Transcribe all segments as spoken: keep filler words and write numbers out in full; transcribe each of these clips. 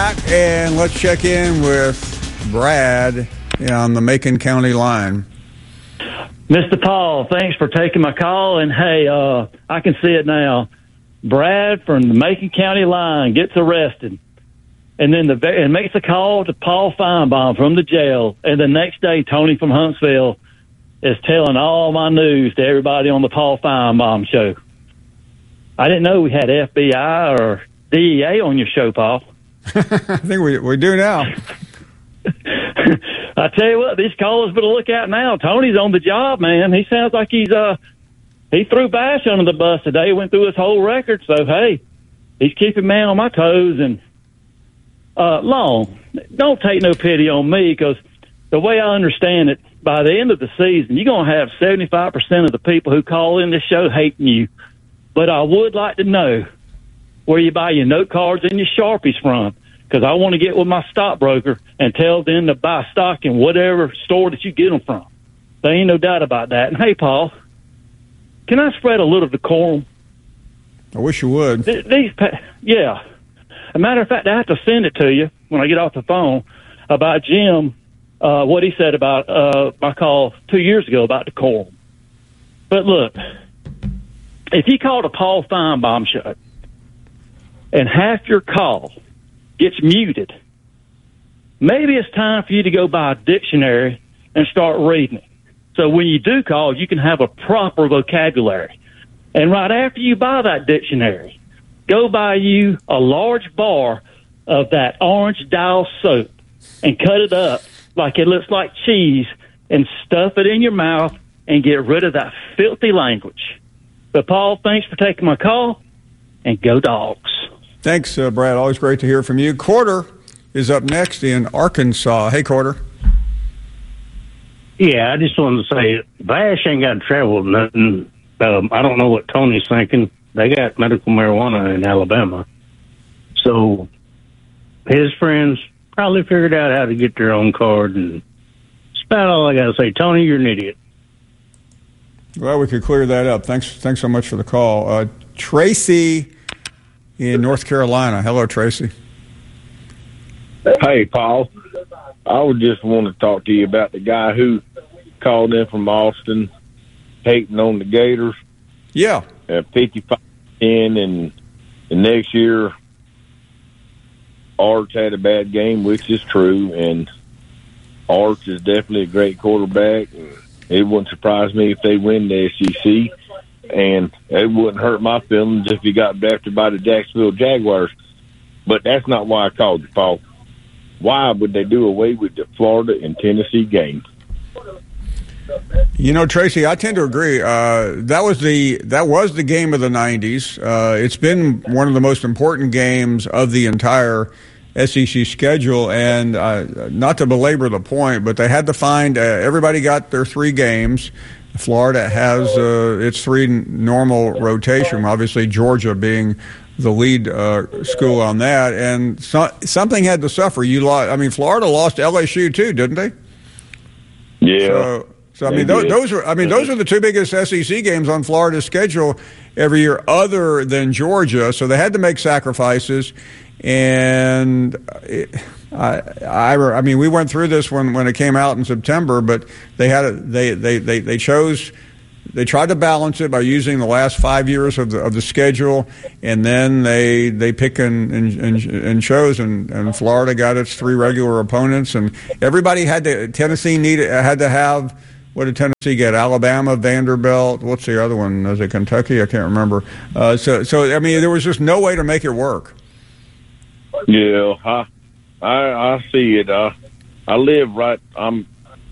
back, and let's check in with Brad on the Macon County line. Mister Paul, thanks for taking my call. And, hey, uh, I can see it now. Brad from the Macon County line gets arrested and then the and makes a call to Paul Feinbaum from the jail. And the next day, Tony from Huntsville is telling all my news to everybody on the Paul Feinbaum show. I didn't know we had F B I or D E A on your show, Paul. I think we we do now. I tell you what, these callers better look out now. Tony's on the job, man. He sounds like he's uh he threw Bash under the bus today. Went through his whole record. So hey, he's keeping me on my toes. And uh, Long, don't take no pity on me, because the way I understand it, by the end of the season, you're gonna have seventy-five percent of the people who call in this show hating you. But I would like to know where you buy your note cards and your Sharpies from, because I want to get with my stockbroker and tell them to buy stock in whatever store that you get them from. There ain't no doubt about that. And, hey, Paul, can I spread a little decorum? I wish you would. Th- these, yeah. As a matter of fact, I have to send it to you when I get off the phone about Jim, uh, what he said about uh, my call two years ago about decorum. But, look, if you called a Paul Feinbaum show and half your call gets muted, maybe it's time for you to go buy a dictionary and start reading it. So when you do call, you can have a proper vocabulary. And right after you buy that dictionary, go buy you a large bar of that orange dial soap and cut it up like it looks like cheese and stuff it in your mouth and get rid of that filthy language. But, Paul, thanks for taking my call, and go Dogs. Thanks, uh, Brad. Always great to hear from you. Quarter is up next in Arkansas. Hey, Quarter. Yeah, I just wanted to say, Bash ain't got to travel with nothing. Um, I don't know what Tony's thinking. They got medical marijuana in Alabama. So his friends probably figured out how to get their own card, and that's about all I got to say. Tony, you're an idiot. Well, we could clear that up. Thanks thanks so much for the call. Uh, Tracy in North Carolina. Hello, Tracy. Hey, Paul. I would just want to talk to you about the guy who called in from Austin hating on the Gators. Yeah. Uh, fifty-five ten, and the next year Arch had a bad game, which is true, and Arch is definitely a great quarterback. It wouldn't surprise me if they win the S E C, and it wouldn't hurt my feelings if he got drafted by the Jacksonville Jaguars. But that's not why I called you, Paul. Why would they do away with the Florida and Tennessee game? You know, Tracy, I tend to agree. Uh, that was the that was the game of the nineties. Uh, it's been one of the most important games of the entire S E C schedule, and uh, not to belabor the point, but they had to find uh, everybody got their three games. Florida has uh, its three normal rotation, obviously Georgia being the lead uh, school on that, and so, something had to suffer. You lost. I mean, Florida lost L S U too, didn't they? Yeah. So, so I mean, those, those are. I mean, those are the two biggest S E C games on Florida's schedule every year, other than Georgia. So they had to make sacrifices. And it, I, I, I mean, we went through this when, when it came out in September, but they had a, they, they, they, they chose, they tried to balance it by using the last five years of the of the schedule, and then they they pick and and, and, and chose, and, and Florida got its three regular opponents, and everybody had to. Tennessee needed had to have. What did Tennessee get? Alabama, Vanderbilt. What's the other one? Was it Kentucky? I can't remember. Uh, so so I mean, there was just no way to make it work. Yeah, I, I I see it. Uh, I live right. I'm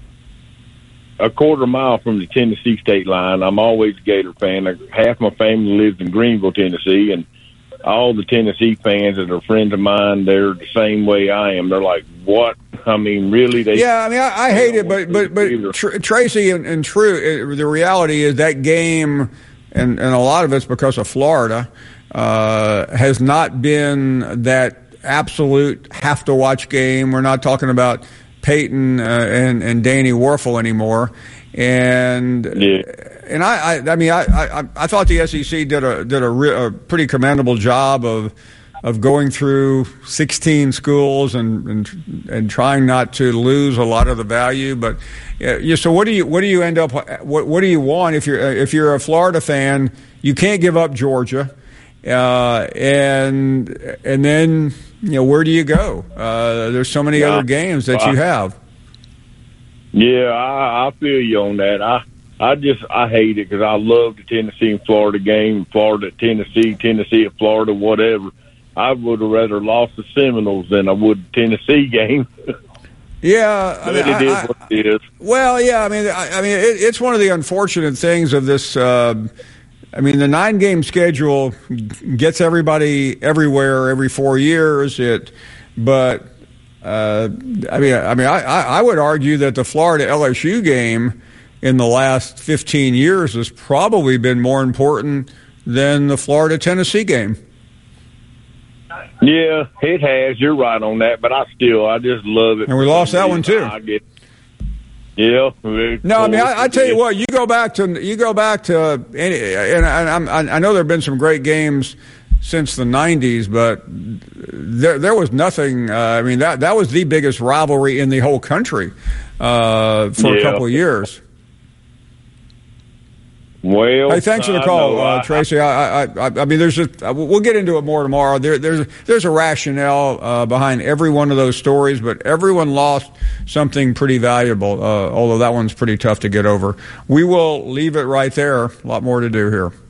a quarter mile from the Tennessee state line. I'm always a Gator fan. Half my family lives in Greenville, Tennessee, and all the Tennessee fans that are friends of mine, they're the same way I am. They're like, "What? I mean, really?" They yeah, I mean, I, I hate it, but but but tr- Tracy and, and true. It, the reality is that game, and and a lot of it's because of Florida, uh, has not been that absolute have to watch game. We're not talking about Peyton uh, and and Danny Werfel anymore, and yeah. and I, I I mean I, I I thought the S E C did a did a, re, a pretty commendable job of of going through sixteen schools and, and and trying not to lose a lot of the value. But uh, yeah, so what do you what do you end up what what do you want if you're if you're a Florida fan? You can't give up Georgia, uh, and and then you know where do you go? Uh, there's so many yeah. other games that you have. Yeah, I, I feel you on that. I I just I hate it because I love the Tennessee and Florida game, Florida Tennessee, Tennessee at Florida, whatever. I would have rather lost the Seminoles than I would the Tennessee game. Yeah, I mean, it is I, what it is. Well, yeah, I mean, I, I mean, it, it's one of the unfortunate things of this. Uh, I mean, the nine-game schedule gets everybody everywhere every four years. It, but uh, I mean, I mean, I, I would argue that the Florida L S U game in the last fifteen years has probably been more important than the Florida Tennessee game. Yeah, it has. You're right on that, but I still, I just love it. And we lost that one too. I get, yeah. No, I mean, I, I tell you what, you go back to you go back to any, and I, I know there have been some great games since the nineties, but there there was nothing. Uh, I mean, that that was the biggest rivalry in the whole country uh, for yeah. a couple of years. Well, hey, thanks for the call, know, uh, Tracy. I, I, I, I mean, there's a. We'll get into it more tomorrow. There, there's, there's a rationale uh, behind every one of those stories, but everyone lost something pretty valuable. Uh, although that one's pretty tough to get over. We will leave it right there. A lot more to do here.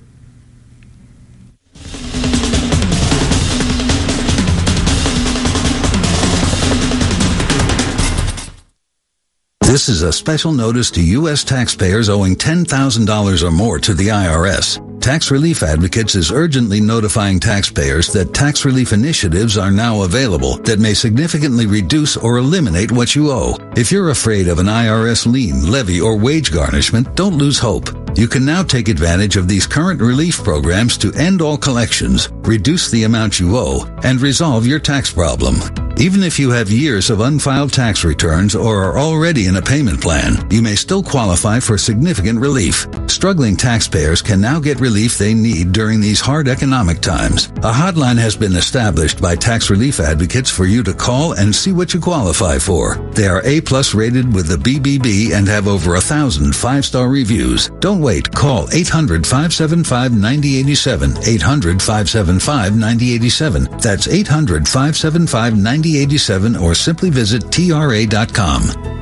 This is a special notice to U S taxpayers owing ten thousand dollars or more to the I R S. Tax Relief Advocates is urgently notifying taxpayers that tax relief initiatives are now available that may significantly reduce or eliminate what you owe. If you're afraid of an I R S lien, levy, or wage garnishment, don't lose hope. You can now take advantage of these current relief programs to end all collections, reduce the amount you owe, and resolve your tax problem. Even if you have years of unfiled tax returns or are already in a payment plan, you may still qualify for significant relief. Struggling taxpayers can now get relief they need during these hard economic times. A hotline has been established by Tax Relief Advocates for you to call and see what you qualify for. They are A-plus rated with the B B B and have over a thousand five-star reviews. Don't wait. Call eight hundred, five seven five, nine zero eight seven, eight hundred, five seven five, nine zero eight seven. That's eight hundred, five seven five, nine zero eight seven or simply visit T R A dot com.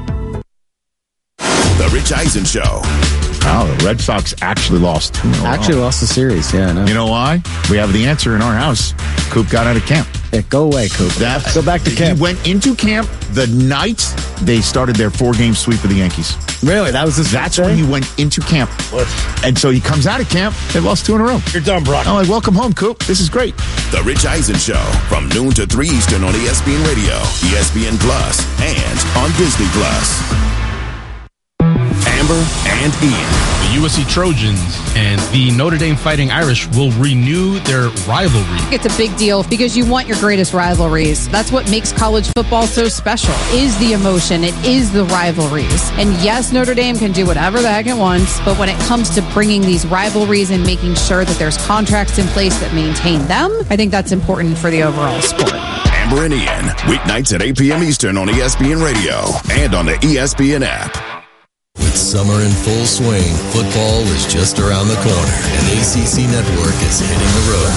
The Rich Eisen Show. Oh, the Red Sox actually lost two in a row. Actually lost the series, yeah. I know. You know why? We have the answer in our house. Coop got out of camp. Yeah, go away, Coop. That, go back to camp. He went into camp the night they started their four-game sweep of the Yankees. Really? That was his That's when he went into camp. What? And so he comes out of camp, they lost two in a row. You're done, Brock. I'm like, welcome home, Coop. This is great. The Rich Eisen Show from noon to three Eastern on E S P N Radio, E S P N Plus, and on Disney Plus. Amber and Ian. The U S C Trojans and the Notre Dame Fighting Irish will renew their rivalry. It's a big deal because you want your greatest rivalries. That's what makes college football so special, is the emotion. It is the rivalries. And yes, Notre Dame can do whatever the heck it wants, but when it comes to bringing these rivalries and making sure that there's contracts in place that maintain them, I think that's important for the overall sport. Amber and Ian, weeknights at eight p.m. Eastern on E S P N Radio and on the E S P N app. With summer in full swing, football is just around the corner, and A C C Network is hitting the road.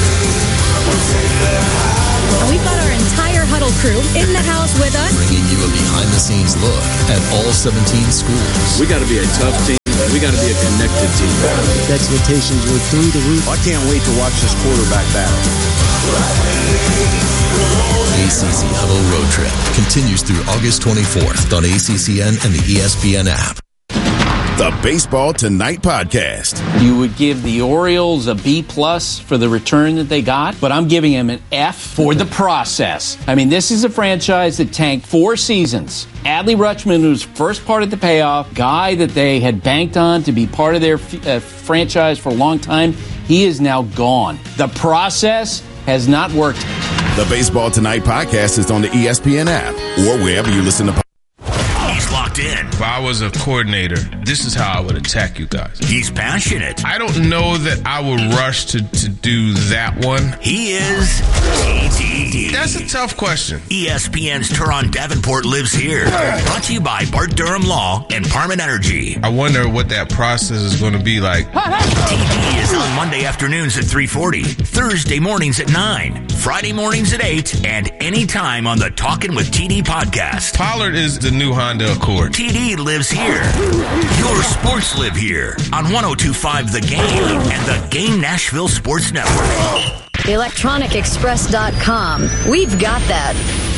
We've got our entire Huddle crew in the house with us, bringing you a behind-the-scenes look at all seventeen schools. We got to be a tough team. We got to be a connected team. The expectations were through the roof. I can't wait to watch this quarterback battle. A C C Huddle Road Trip continues through August twenty-fourth on A C C N and the E S P N app. The Baseball Tonight podcast. You would give the Orioles a B plus for the return that they got, but I'm giving them an F for the process. I mean, this is a franchise that tanked four seasons. Adley Rutschman, who's first part of the payoff, guy that they had banked on to be part of their uh, franchise for a long time, he is now gone. The process has not worked. The Baseball Tonight podcast is on the E S P N app or wherever you listen to podcasts. He's locked locked in. If I was a coordinator, this is how I would attack you guys. He's passionate. I don't know that I would rush to, to do that one. He is T D. That's a tough question. E S P N's Teron Davenport lives here. Brought to you by Bart Durham Law and Parman Energy. I wonder what that process is going to be like. T D is on Monday afternoons at three forty, Thursday mornings at nine, Friday mornings at eight, and anytime on the Talkin' with T D podcast. Pollard is the new Honda Accord. T D lives here. Your sports live here on one oh two point five The Game and the Game Nashville Sports Network. electronic express dot com. We've got that.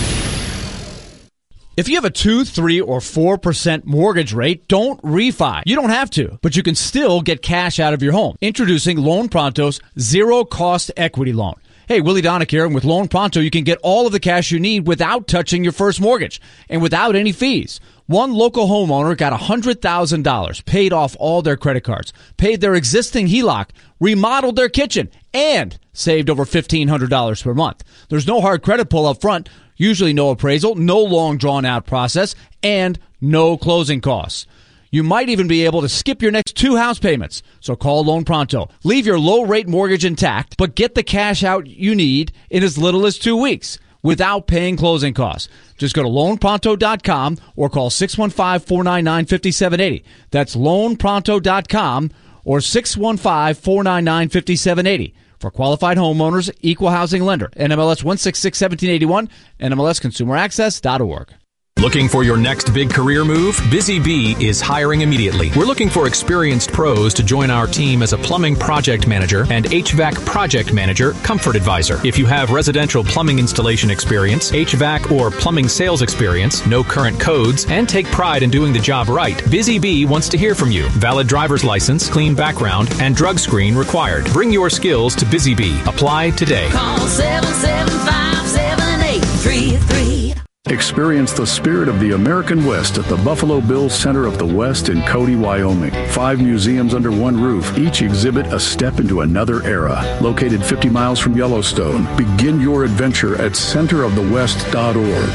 If you have a two, three, or four percent mortgage rate, don't refi. You don't have to, but you can still get cash out of your home. Introducing Loan Pronto's zero-cost equity loan. Hey, Willie Donick here, and with Loan Pronto, you can get all of the cash you need without touching your first mortgage and without any fees. One local homeowner got one hundred thousand dollars, paid off all their credit cards, paid their existing H E L O C, remodeled their kitchen, and saved over fifteen hundred dollars per month. There's no hard credit pull up front, usually no appraisal, no long drawn-out process, and no closing costs. You might even be able to skip your next two house payments. So call Loan Pronto. Leave your low-rate mortgage intact, but get the cash out you need in as little as two weeks without paying closing costs. Just go to loan pronto dot com or call six one five, four nine nine, five seven eight zero. That's loan pronto dot com or six one five, four nine nine, five seven eight zero. For qualified homeowners, equal housing lender. N M L S one six six, one seven eight one, N M L S consumer access dot org. Looking for your next big career move? Busy Bee is hiring immediately. We're looking for experienced pros to join our team as a plumbing project manager and H V A C project manager, comfort advisor. If you have residential plumbing installation experience, H V A C or plumbing sales experience, no current codes, and take pride in doing the job right, Busy Bee wants to hear from you. Valid driver's license, clean background, and drug screen required. Bring your skills to Busy Bee. Apply today. Call seven seven five, seven eight three three. Experience the spirit of the American West at the Buffalo Bills Center of the West in Cody, Wyoming. Five museums under one roof, each exhibit a step into another era. Located fifty miles from Yellowstone, begin your adventure at center of the west dot org.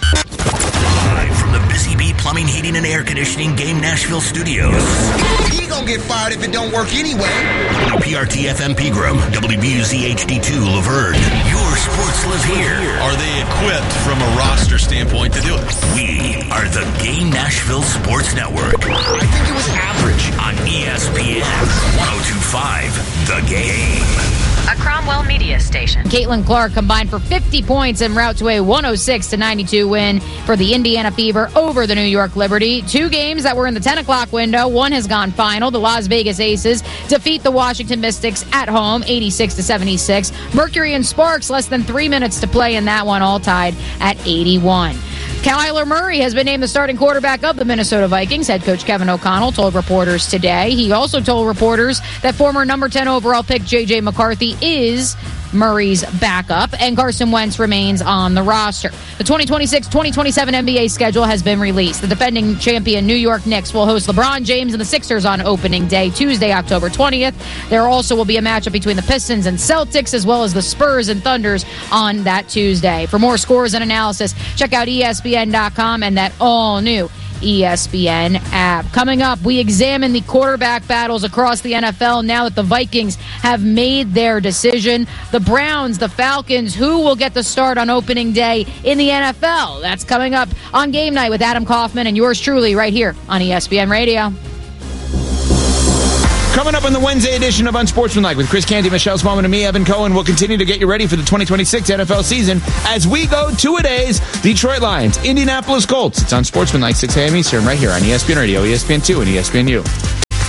Live from the Busy Bee Plumbing, Heating, and Air Conditioning Game Nashville Studios. He gonna get fired if it don't work anyway. W P R T F M Pegram, W B U Z H D two Laverne. Your sports live here. Are they equipped from a roster standpoint to do it? We are the Game Nashville Sports Network. I think it was average. On E S P N one oh two point five The Game. A Cromwell Media station. Caitlin Clark combined for fifty points en route to a one oh six to ninety-two win for the Indiana Fever over the New York Liberty. Two games that were in the ten o'clock window. One has gone final. The Las Vegas Aces defeat the Washington Mystics at home, eighty-six to seventy-six. Mercury and Sparks, less than three minutes to play in that one, all tied at eighty-one. Kyler Murray has been named the starting quarterback of the Minnesota Vikings. Head coach Kevin O'Connell told reporters today. He also told reporters that former number ten overall pick J J McCarthy is Murray's backup, and Carson Wentz remains on the roster. The twenty twenty-six twenty twenty-seven N B A schedule has been released. The defending champion New York Knicks will host LeBron James and the Sixers on opening day, Tuesday, October twentieth. There also will be a matchup between the Pistons and Celtics, as well as the Spurs and Thunders on that Tuesday. For more scores and analysis, check out E S P N dot com and that all-new E S P N app. Coming up, we examine the quarterback battles across the N F L now that the Vikings have made their decision. The Browns, the Falcons, who will get the start on opening day in the N F L? That's coming up on Game Night with Adam Kaufman and yours truly right here on E S P N Radio. Coming up on the Wednesday edition of Unsportsmanlike with Chris Canty, Michelle Smallman, and me, Evan Cohen. We'll continue to get you ready for the twenty twenty-six N F L season as we go two-a-days. Detroit Lions, Indianapolis Colts. It's Unsportsmanlike, six a.m. Eastern, right here on E S P N Radio, E S P N two, and E S P N U.